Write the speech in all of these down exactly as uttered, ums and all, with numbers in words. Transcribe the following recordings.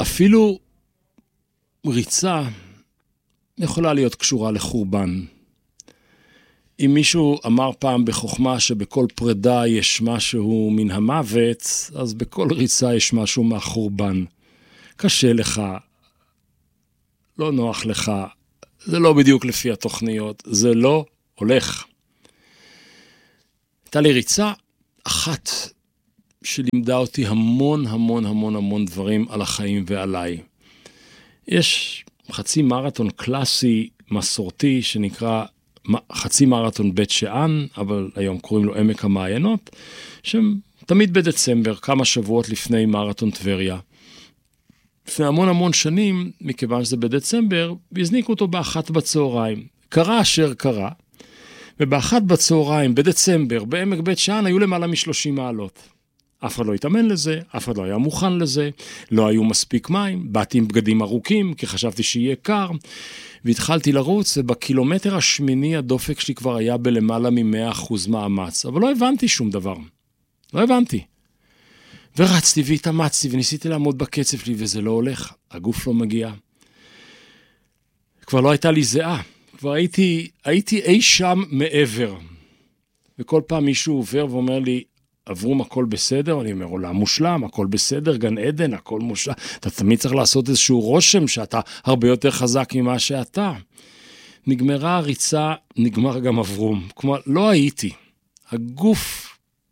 אפילו ריצה יכולה להיות קשורה לחורבן. אם מישהו אמר פעם בחוכמה שבכל פרידה יש משהו מן המוות, אז בכל ריצה יש משהו מהחורבן. קשה לך, לא נוח לך, זה לא בדיוק לפי התוכניות, זה לא הולך. הייתה לי ריצה אחת שלימדה אותי המון המון המון המון דברים על החיים ועליי. יש חצי מרתון קלאסי מסורתי שנקרא חצי מרתון בית שאן, אבל היום קוראים לו עמק המעיינות, שהם תמיד בדצמבר, כמה שבועות לפני מרתון טבריה. לפני המון המון שנים, מכיוון שזה בדצמבר, הזניקו אותו באחת בצהריים. קרה אשר קרה, ובאחת בצהריים, בדצמבר, בעמק בית שאן, היו למעלה משלושים מעלות. אף אחד לא התאמן לזה, אף אחד לא היה מוכן לזה, לא היו מספיק מים, באתי עם בגדים ארוכים, כי חשבתי שיהיה קר, והתחלתי לרוץ, ובקילומטר השמיני הדופק שלי כבר היה בלמעלה מ-מאה אחוז מאמץ, אבל לא הבנתי שום דבר. לא הבנתי. ורצתי והתאמצתי, וניסיתי לעמוד בקצב שלי, וזה לא הולך. הגוף לא מגיע. כבר לא הייתה לי זהה. כבר הייתי, הייתי אי שם מעבר. וכל פעם מישהו עובר ואומר לי, עברום הכל בסדר? אני אומר, עולם מושלם, הכל בסדר, גן עדן, הכל מושלם. אתה תמיד צריך לעשות איזשהו רושם שאתה הרבה יותר חזק ממה שאתה. נגמרה הריצה, נגמר גם עברום. כלומר, לא הייתי. הגוף,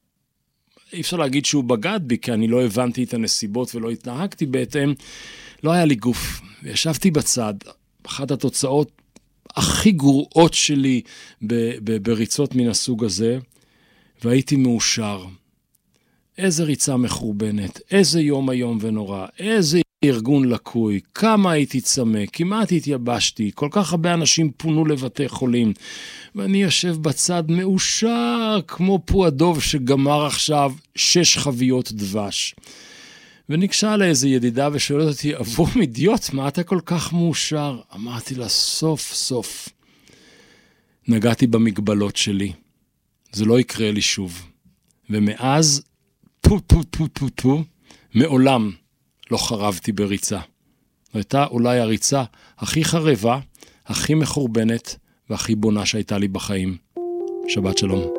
אי אפשר להגיד שהוא בגד בי, כי אני לא הבנתי את הנסיבות ולא התנהגתי בהתאם. לא היה לי גוף. וישבתי בצד. אחת התוצאות הכי גרועות שלי ב- ב- בריצות מן הסוג הזה, והייתי מאושר. איזה ריצה מחורבנת, איזה יום היום ונורא, איזה ארגון לקוי, כמה הייתי צמא, כמעט התייבשתי, כל כך הרבה אנשים פונו לבתי חולים, ואני יושב בצד מאושר, כמו פועדוב שגמר עכשיו שש חביות דבש. ונקשה לאיזה ידידה ושואלת אותי, עבור אידיוט, מה אתה כל כך מאושר? אמרתי לה, סוף סוף. נגעתי במגבלות שלי. זה לא יקרה לי שוב. ומאז, פו פו פו פו פו, מעולם לא חרבתי בריצה. הייתה אולי הריצה הכי חרבה, הכי מחורבנת והכי בונה שהייתה לי בחיים. שבת שלום.